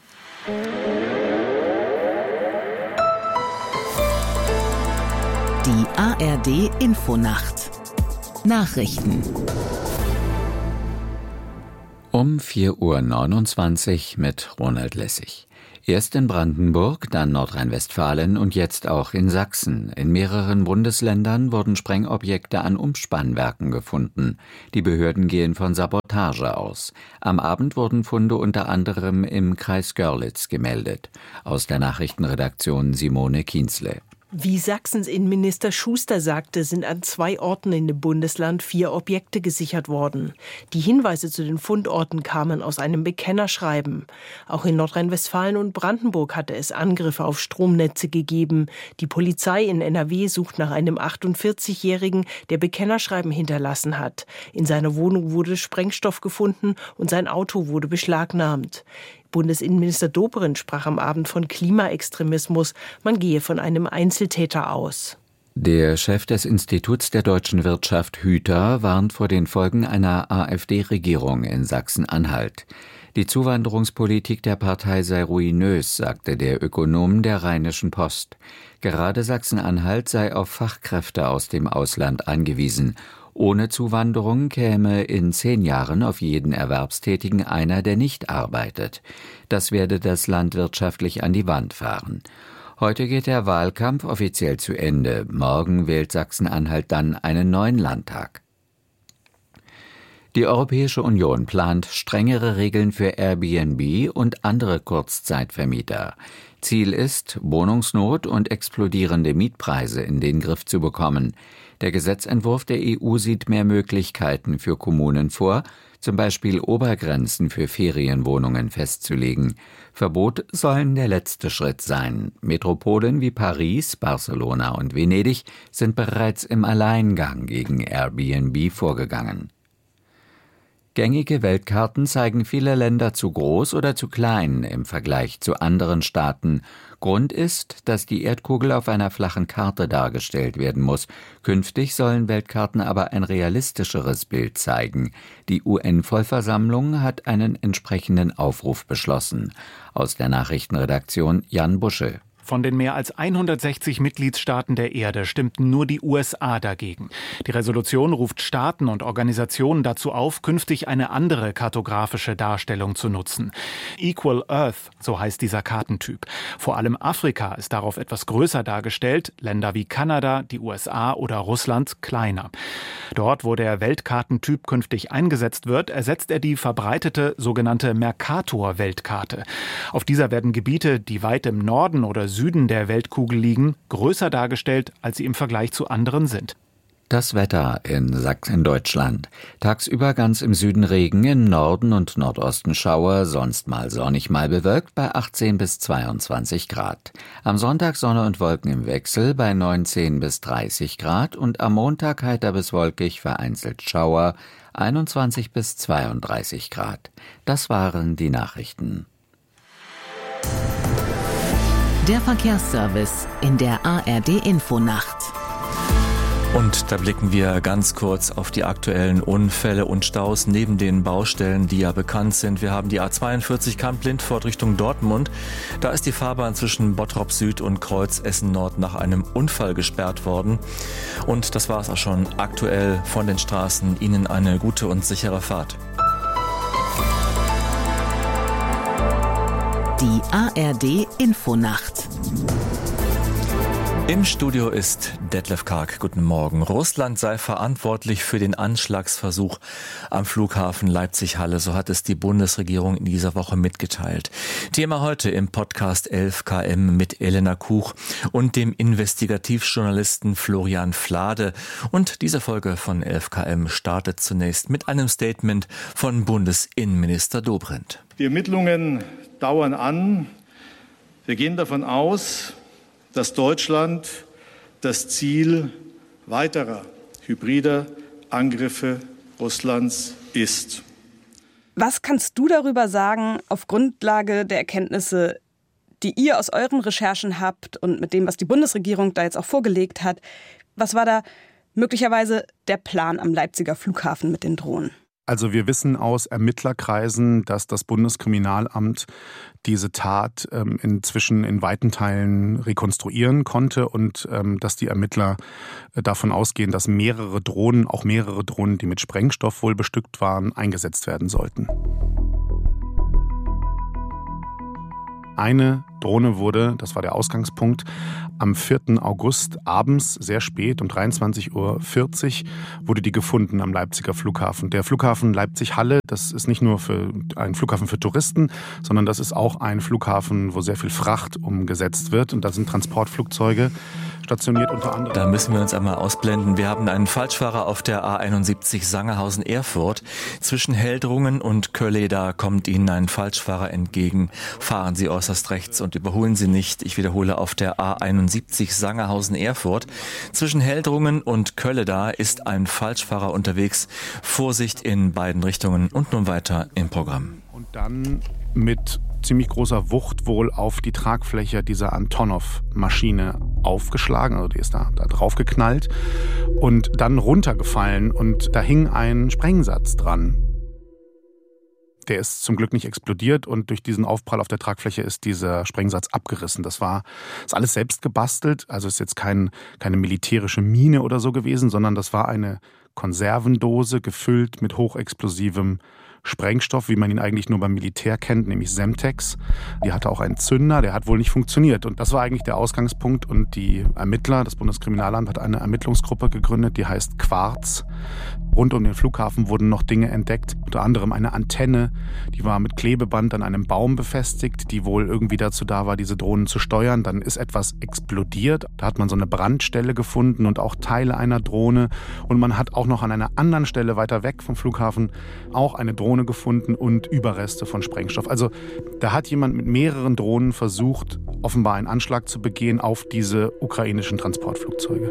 Die ARD Infonacht. Nachrichten. Um 4:29 Uhr mit Ronald Lessig. Erst in Brandenburg, dann Nordrhein-Westfalen und jetzt auch in Sachsen. In mehreren Bundesländern wurden Sprengobjekte an Umspannwerken gefunden. Die Behörden gehen von Sabotage aus. Am Abend wurden Funde unter anderem im Kreis Görlitz gemeldet. Aus der Nachrichtenredaktion Simone Kienzle. Wie Sachsens Innenminister Schuster sagte, sind an 2 Orten in dem Bundesland 4 Objekte gesichert worden. Die Hinweise zu den Fundorten kamen aus einem Bekennerschreiben. Auch in Nordrhein-Westfalen und Brandenburg hatte es Angriffe auf Stromnetze gegeben. Die Polizei in NRW sucht nach einem 48-Jährigen, der Bekennerschreiben hinterlassen hat. In seiner Wohnung wurde Sprengstoff gefunden und sein Auto wurde beschlagnahmt. Bundesinnenminister Dobrindt sprach am Abend von Klimaextremismus. Man gehe von einem Einzeltäter aus. Der Chef des Instituts der deutschen Wirtschaft Hüter warnt vor den Folgen einer AfD-Regierung in Sachsen-Anhalt. Die Zuwanderungspolitik der Partei sei ruinös, sagte der Ökonom der Rheinischen Post. Gerade Sachsen-Anhalt sei auf Fachkräfte aus dem Ausland angewiesen. Ohne Zuwanderung käme in 10 Jahren auf jeden Erwerbstätigen einer, der nicht arbeitet. Das werde das Land wirtschaftlich an die Wand fahren. Heute geht der Wahlkampf offiziell zu Ende. Morgen wählt Sachsen-Anhalt dann einen neuen Landtag. Die Europäische Union plant strengere Regeln für Airbnb und andere Kurzzeitvermieter. Ziel ist, Wohnungsnot und explodierende Mietpreise in den Griff zu bekommen. Der Gesetzentwurf der EU sieht mehr Möglichkeiten für Kommunen vor, zum Beispiel Obergrenzen für Ferienwohnungen festzulegen. Verbot sollen der letzte Schritt sein. Metropolen wie Paris, Barcelona und Venedig sind bereits im Alleingang gegen Airbnb vorgegangen. Gängige Weltkarten zeigen viele Länder zu groß oder zu klein im Vergleich zu anderen Staaten. Grund ist, dass die Erdkugel auf einer flachen Karte dargestellt werden muss. Künftig sollen Weltkarten aber ein realistischeres Bild zeigen. Die UN-Vollversammlung hat einen entsprechenden Aufruf beschlossen. Aus der Nachrichtenredaktion Jan Busche. Von den mehr als 160 Mitgliedstaaten der Erde stimmten nur die USA dagegen. Die Resolution ruft Staaten und Organisationen dazu auf, künftig eine andere kartografische Darstellung zu nutzen. Equal Earth, so heißt dieser Kartentyp. Vor allem Afrika ist darauf etwas größer dargestellt, Länder wie Kanada, die USA oder Russland kleiner. Dort, wo der Weltkartentyp künftig eingesetzt wird, ersetzt er die verbreitete sogenannte Mercator-Weltkarte. Auf dieser werden Gebiete, die weit im Norden oder Süden der Weltkugel liegen, größer dargestellt, als sie im Vergleich zu anderen sind. Das Wetter in Deutschland. Tagsüber ganz im Süden Regen, im Norden und Nordosten Schauer, sonst mal sonnig, mal bewölkt bei 18 bis 22 Grad. Am Sonntag Sonne und Wolken im Wechsel bei 19 bis 30 Grad und am Montag heiter bis wolkig, vereinzelt Schauer, 21 bis 32 Grad. Das waren die Nachrichten. Der Verkehrsservice in der ARD-Infonacht. Und da blicken wir ganz kurz auf die aktuellen Unfälle und Staus neben den Baustellen, die ja bekannt sind. Wir haben die A42 Kamp-Lindfort Richtung Dortmund. Da ist die Fahrbahn zwischen Bottrop Süd und Kreuz Essen Nord nach einem Unfall gesperrt worden. Und das war es auch schon aktuell von den Straßen. Ihnen eine gute und sichere Fahrt. Die ARD-Infonacht. Im Studio ist Detlef Karg. Guten Morgen. Russland sei verantwortlich für den Anschlagsversuch am Flughafen Leipzig-Halle. So hat es die Bundesregierung in dieser Woche mitgeteilt. Thema heute im Podcast 11KM mit Elena Kuch und dem Investigativjournalisten Florian Flade. Und diese Folge von 11KM startet zunächst mit einem Statement von Bundesinnenminister Dobrindt. Die Ermittlungen dauern an. Wir gehen davon aus, dass Deutschland das Ziel weiterer hybrider Angriffe Russlands ist. Was kannst du darüber sagen, auf Grundlage der Erkenntnisse, die ihr aus euren Recherchen habt und mit dem, was die Bundesregierung da jetzt auch vorgelegt hat? Was war da möglicherweise der Plan am Leipziger Flughafen mit den Drohnen? Also wir wissen aus Ermittlerkreisen, dass das Bundeskriminalamt diese Tat inzwischen in weiten Teilen rekonstruieren konnte und dass die Ermittler davon ausgehen, dass mehrere Drohnen, die mit Sprengstoff wohl bestückt waren, eingesetzt werden sollten. Eine Drohne wurde, das war der Ausgangspunkt, am 4. August abends, sehr spät, um 23:40 Uhr, wurde die gefunden am Leipziger Flughafen. Der Flughafen Leipzig-Halle, das ist nicht nur ein Flughafen für Touristen, sondern das ist auch ein Flughafen, wo sehr viel Fracht umgesetzt wird. Und da sind Transportflugzeuge stationiert unter anderem. Da müssen wir uns einmal ausblenden. Wir haben einen Falschfahrer auf der A71 Sangerhausen-Erfurt. Zwischen Heldrungen und Kölleda kommt Ihnen ein Falschfahrer entgegen. Fahren Sie äußerst rechts und überholen Sie nicht. Ich wiederhole, auf der A71 Sangerhausen-Erfurt. Zwischen Heldrungen und Kölleda ist ein Falschfahrer unterwegs. Vorsicht in beiden Richtungen und nun weiter im Programm. Und dann mit ziemlich großer Wucht wohl auf die Tragfläche dieser Antonov-Maschine aufgeschlagen, also die ist da drauf geknallt und dann runtergefallen und da hing ein Sprengsatz dran. Der ist zum Glück nicht explodiert und durch diesen Aufprall auf der Tragfläche ist dieser Sprengsatz abgerissen. Das ist alles selbst gebastelt, also ist jetzt keine militärische Mine oder so gewesen, sondern das war eine Konservendose gefüllt mit hochexplosivem Sprengstoff, wie man ihn eigentlich nur beim Militär kennt, nämlich Semtex. Die hatte auch einen Zünder, der hat wohl nicht funktioniert. Und das war eigentlich der Ausgangspunkt. Und die Ermittler, das Bundeskriminalamt hat eine Ermittlungsgruppe gegründet, die heißt Quarz. Rund um den Flughafen wurden noch Dinge entdeckt, unter anderem eine Antenne, die war mit Klebeband an einem Baum befestigt, die wohl irgendwie dazu da war, diese Drohnen zu steuern. Dann ist etwas explodiert, da hat man so eine Brandstelle gefunden und auch Teile einer Drohne. Und man hat auch noch an einer anderen Stelle weiter weg vom Flughafen auch eine Drohne gefunden und Überreste von Sprengstoff. Also da hat jemand mit mehreren Drohnen versucht, offenbar einen Anschlag zu begehen auf diese ukrainischen Transportflugzeuge.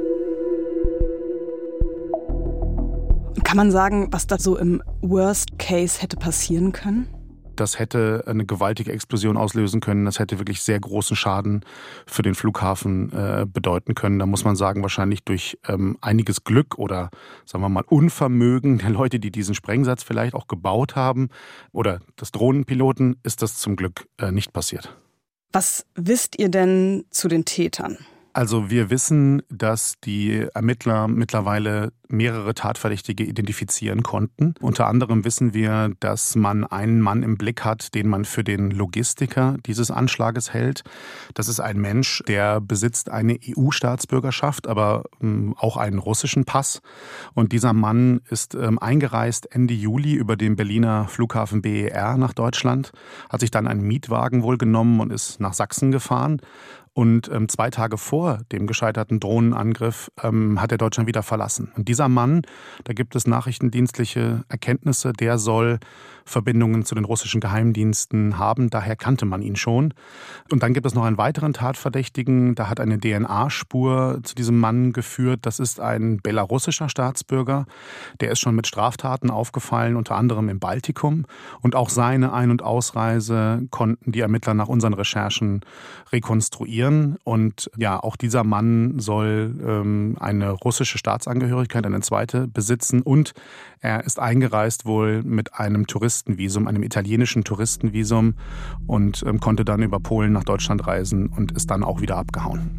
Kann man sagen, was da so im Worst Case hätte passieren können? Das hätte eine gewaltige Explosion auslösen können. Das hätte wirklich sehr großen Schaden für den Flughafen bedeuten können. Da muss man sagen, wahrscheinlich durch einiges Glück oder sagen wir mal Unvermögen der Leute, die diesen Sprengsatz vielleicht auch gebaut haben oder des Drohnenpiloten, ist das zum Glück nicht passiert. Was wisst ihr denn zu den Tätern? Also wir wissen, dass die Ermittler mittlerweile mehrere Tatverdächtige identifizieren konnten. Unter anderem wissen wir, dass man einen Mann im Blick hat, den man für den Logistiker dieses Anschlages hält. Das ist ein Mensch, der besitzt eine EU-Staatsbürgerschaft, aber auch einen russischen Pass. Und dieser Mann ist eingereist Ende Juli über den Berliner Flughafen BER nach Deutschland, hat sich dann einen Mietwagen wohl genommen und ist nach Sachsen gefahren. Und 2 Tage vor dem gescheiterten Drohnenangriff hat er Deutschland wieder verlassen. Und dieser Mann, da gibt es nachrichtendienstliche Erkenntnisse, der soll Verbindungen zu den russischen Geheimdiensten haben. Daher kannte man ihn schon. Und dann gibt es noch einen weiteren Tatverdächtigen. Da hat eine DNA-Spur zu diesem Mann geführt. Das ist ein belarussischer Staatsbürger. Der ist schon mit Straftaten aufgefallen, unter anderem im Baltikum. Und auch seine Ein- und Ausreise konnten die Ermittler nach unseren Recherchen rekonstruieren. Und ja, auch dieser Mann soll eine russische Staatsangehörigkeit, eine zweite, besitzen. Und er ist eingereist wohl mit einem Touristenvisum, einem italienischen Touristenvisum und konnte dann über Polen nach Deutschland reisen und ist dann auch wieder abgehauen.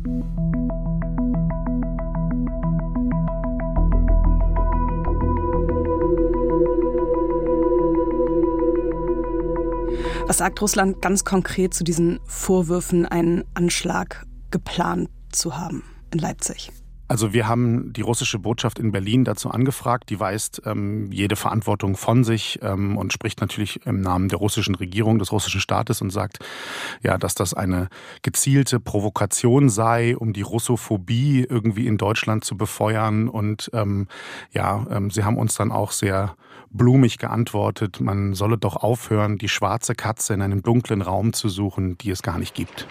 Was sagt Russland ganz konkret zu diesen Vorwürfen, einen Anschlag geplant zu haben in Leipzig? Also wir haben die russische Botschaft in Berlin dazu angefragt. Die weist jede Verantwortung von sich und spricht natürlich im Namen der russischen Regierung, des russischen Staates und sagt, ja, dass das eine gezielte Provokation sei, um die Russophobie irgendwie in Deutschland zu befeuern. Und sie haben uns dann auch sehr blumig geantwortet, man solle doch aufhören, die schwarze Katze in einem dunklen Raum zu suchen, die es gar nicht gibt.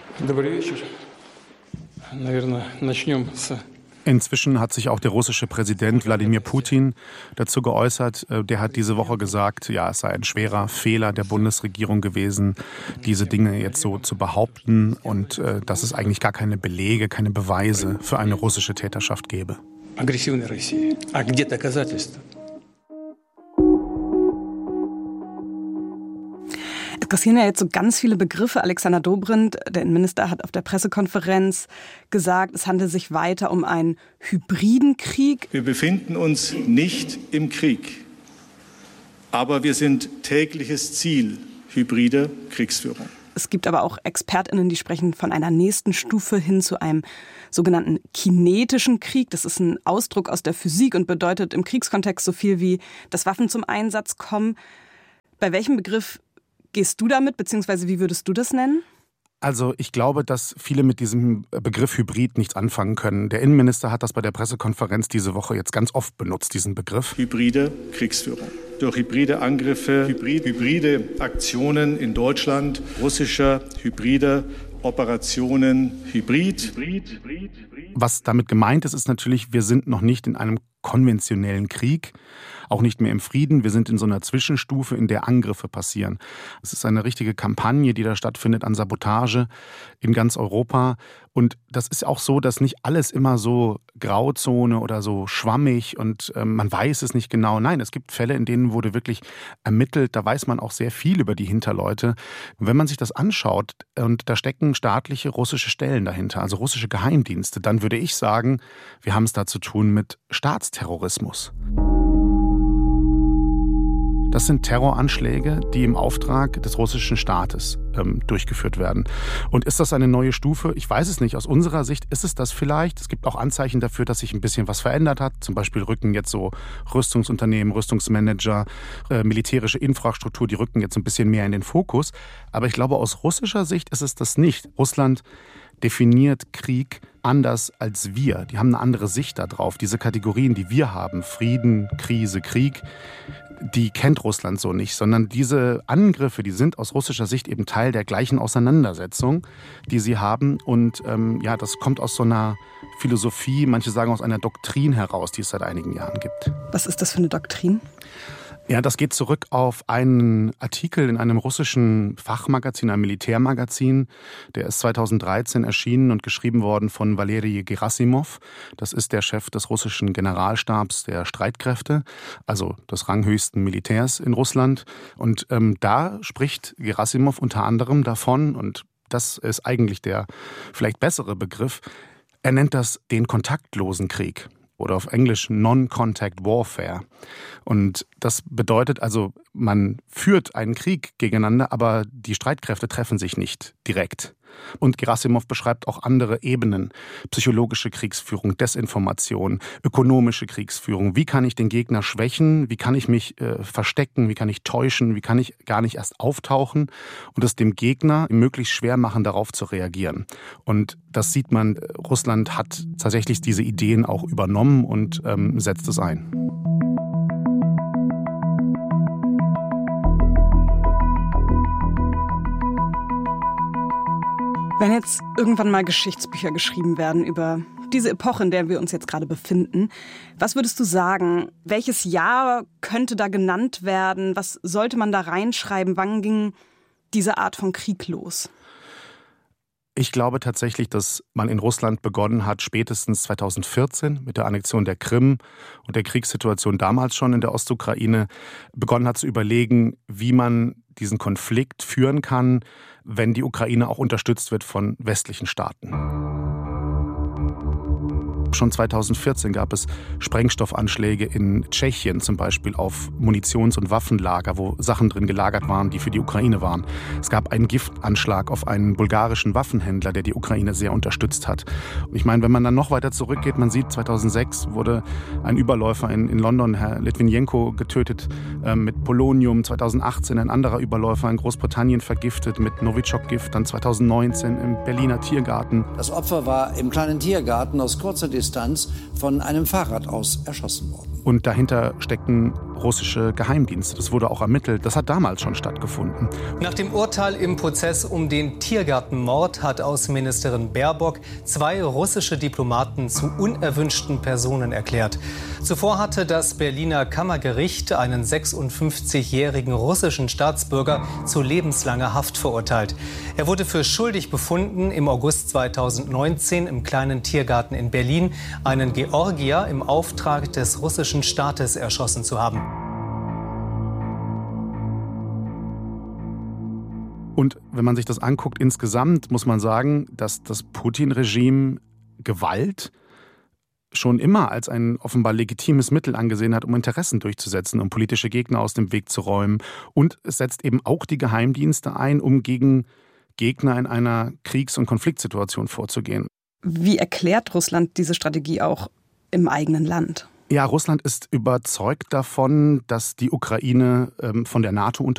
Inzwischen hat sich auch der russische Präsident Wladimir Putin dazu geäußert. Der hat diese Woche gesagt, ja, es sei ein schwerer Fehler der Bundesregierung gewesen, diese Dinge jetzt so zu behaupten und dass es eigentlich gar keine Belege, keine Beweise für eine russische Täterschaft gäbe. Es kursieren ja jetzt so ganz viele Begriffe. Alexander Dobrindt, der Innenminister, hat auf der Pressekonferenz gesagt, es handelt sich weiter um einen hybriden Krieg. Wir befinden uns nicht im Krieg, aber wir sind tägliches Ziel hybrider Kriegsführung. Es gibt aber auch ExpertInnen, die sprechen von einer nächsten Stufe hin zu einem sogenannten kinetischen Krieg. Das ist ein Ausdruck aus der Physik und bedeutet im Kriegskontext so viel wie, dass Waffen zum Einsatz kommen. Bei welchem Begriff gehst du damit, beziehungsweise wie würdest du das nennen? Also ich glaube, dass viele mit diesem Begriff Hybrid nichts anfangen können. Der Innenminister hat das bei der Pressekonferenz diese Woche jetzt ganz oft benutzt, diesen Begriff. Hybride Kriegsführung. Durch hybride Angriffe, hybride Aktionen in Deutschland, russischer hybrider Operationen, Hybrid. Was damit gemeint ist, ist natürlich, wir sind noch nicht in einem konventionellen Krieg, auch nicht mehr im Frieden. Wir sind in so einer Zwischenstufe, in der Angriffe passieren. Es ist eine richtige Kampagne, die da stattfindet an Sabotage in ganz Europa. Und das ist auch so, dass nicht alles immer so Grauzone oder so schwammig und man weiß es nicht genau. Nein, es gibt Fälle, in denen wurde wirklich ermittelt. Da weiß man auch sehr viel über die Hinterleute. Und wenn man sich das anschaut und da stecken staatliche russische Stellen dahinter, also russische Geheimdienste, dann würde ich sagen, wir haben es da zu tun mit Staatsterrorismus. Das sind Terroranschläge, die im Auftrag des russischen Staates durchgeführt werden. Und ist das eine neue Stufe? Ich weiß es nicht. Aus unserer Sicht ist es das vielleicht. Es gibt auch Anzeichen dafür, dass sich ein bisschen was verändert hat. Zum Beispiel rücken jetzt so Rüstungsunternehmen, Rüstungsmanager, militärische Infrastruktur, die rücken jetzt ein bisschen mehr in den Fokus. Aber ich glaube, aus russischer Sicht ist es das nicht. Russland definiert Krieg anders als wir. Die haben eine andere Sicht darauf. Diese Kategorien, die wir haben, Frieden, Krise, Krieg, die kennt Russland so nicht, sondern diese Angriffe, die sind aus russischer Sicht eben Teil der gleichen Auseinandersetzung, die sie haben. Und das kommt aus so einer Philosophie, manche sagen aus einer Doktrin heraus, die es seit einigen Jahren gibt. Was ist das für eine Doktrin? Ja, das geht zurück auf einen Artikel in einem russischen Fachmagazin, einem Militärmagazin. Der ist 2013 erschienen und geschrieben worden von Valeri Gerasimov. Das ist der Chef des russischen Generalstabs der Streitkräfte, also des ranghöchsten Militärs in Russland. Und da spricht Gerasimov unter anderem davon, und das ist eigentlich der vielleicht bessere Begriff, er nennt das den kontaktlosen Krieg. Oder auf Englisch Non-Contact Warfare. Und das bedeutet also, man führt einen Krieg gegeneinander, aber die Streitkräfte treffen sich nicht direkt. Und Gerasimov beschreibt auch andere Ebenen. Psychologische Kriegsführung, Desinformation, ökonomische Kriegsführung. Wie kann ich den Gegner schwächen? Wie kann ich mich verstecken? Wie kann ich täuschen? Wie kann ich gar nicht erst auftauchen? Und es dem Gegner möglichst schwer machen, darauf zu reagieren. Und das sieht man, Russland hat tatsächlich diese Ideen auch übernommen und setzt es ein. Wenn jetzt irgendwann mal Geschichtsbücher geschrieben werden über diese Epoche, in der wir uns jetzt gerade befinden, was würdest du sagen? Welches Jahr könnte da genannt werden? Was sollte man da reinschreiben? Wann ging diese Art von Krieg los? Ich glaube tatsächlich, dass man in Russland begonnen hat, spätestens 2014 mit der Annexion der Krim und der Kriegssituation damals schon in der Ostukraine, begonnen hat zu überlegen, wie man diesen Konflikt führen kann, wenn die Ukraine auch unterstützt wird von westlichen Staaten. Schon 2014 gab es Sprengstoffanschläge in Tschechien, zum Beispiel auf Munitions- und Waffenlager, wo Sachen drin gelagert waren, die für die Ukraine waren. Es gab einen Giftanschlag auf einen bulgarischen Waffenhändler, der die Ukraine sehr unterstützt hat. Und ich meine, wenn man dann noch weiter zurückgeht, man sieht, 2006 wurde ein Überläufer in London, Herr Litvinenko, getötet mit Polonium. 2018 ein anderer Überläufer in Großbritannien vergiftet mit Novichok-Gift. Dann 2019 im Berliner Tiergarten. Das Opfer war im kleinen Tiergarten aus kurzer Distanz von einem Fahrrad aus erschossen worden. Und dahinter stecken russische Geheimdienste. Das wurde auch ermittelt. Das hat damals schon stattgefunden. Nach dem Urteil im Prozess um den Tiergartenmord hat Außenministerin Baerbock 2 russische Diplomaten zu unerwünschten Personen erklärt. Zuvor hatte das Berliner Kammergericht einen 56-jährigen russischen Staatsbürger zu lebenslanger Haft verurteilt. Er wurde für schuldig befunden, im August 2019 im kleinen Tiergarten in Berlin einen Georgier im Auftrag des russischen Staates erschossen zu haben. Und wenn man sich das anguckt insgesamt, muss man sagen, dass das Putin-Regime Gewalt schon immer als ein offenbar legitimes Mittel angesehen hat, um Interessen durchzusetzen, um politische Gegner aus dem Weg zu räumen. Und es setzt eben auch die Geheimdienste ein, um gegen Gegner in einer Kriegs- und Konfliktsituation vorzugehen. Wie erklärt Russland diese Strategie auch im eigenen Land? Ja, Russland ist überzeugt davon, dass die Ukraine von der NATO